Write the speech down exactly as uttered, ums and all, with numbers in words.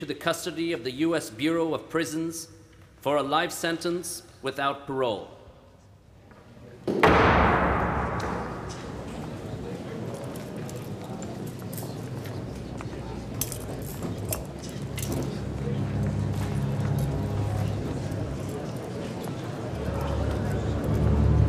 to the custody of the U S Bureau of Prisons for a life sentence without parole.